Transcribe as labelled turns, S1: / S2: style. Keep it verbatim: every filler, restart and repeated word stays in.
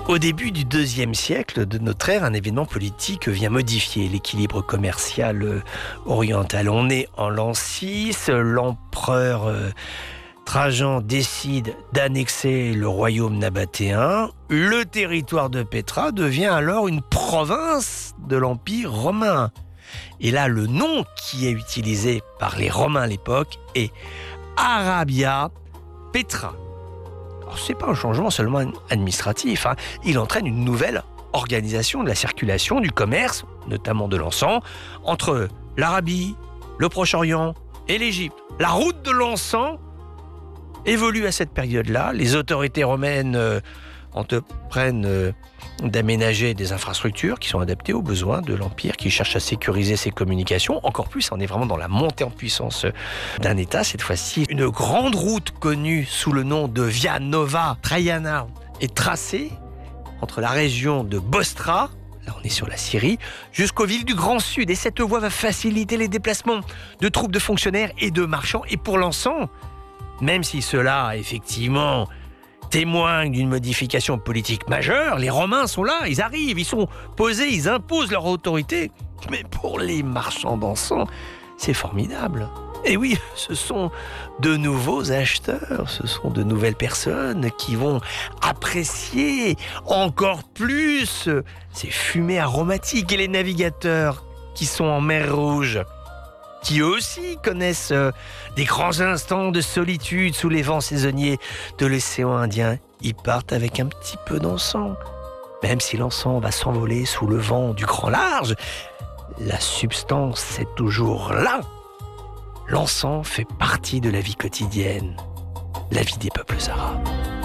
S1: Au début du deuxième siècle de notre ère, un événement politique vient modifier l'équilibre commercial oriental. On est en l'an six, l'empereur Trajan décide d'annexer le royaume nabatéen. Le territoire de Pétra devient alors une province de l'Empire romain. Et là, le nom qui est utilisé par les Romains à l'époque est Arabia Petra. Alors, ce n'est pas un changement seulement administratif, hein. Il entraîne une nouvelle organisation de la circulation, du commerce, notamment de l'encens, entre l'Arabie, le Proche-Orient et l'Égypte. La route de l'encens évolue à cette période-là. Les autorités romaines euh, entreprennent euh, d'aménager des infrastructures qui sont adaptées aux besoins de l'Empire, qui cherche à sécuriser ses communications. Encore plus, on est vraiment dans la montée en puissance d'un État. Cette fois-ci, une grande route connue sous le nom de Via Nova Traiana est tracée entre la région de Bostra, là on est sur la Syrie, jusqu'aux villes du Grand Sud. Et cette voie va faciliter les déplacements de troupes de fonctionnaires et de marchands. Et pour l'encens, même si cela, effectivement, témoigne d'une modification politique majeure, les Romains sont là, ils arrivent, ils sont posés, ils imposent leur autorité. Mais pour les marchands d'encens, c'est formidable. Et oui, ce sont de nouveaux acheteurs, ce sont de nouvelles personnes qui vont apprécier encore plus ces fumées aromatiques. Et les navigateurs qui sont en mer Rouge, qui eux aussi connaissent des grands instants de solitude sous les vents saisonniers de l'océan Indien, ils partent avec un petit peu d'encens. Même si l'encens va s'envoler sous le vent du grand large, la substance est toujours là. L'encens fait partie de la vie quotidienne, la vie des peuples arabes.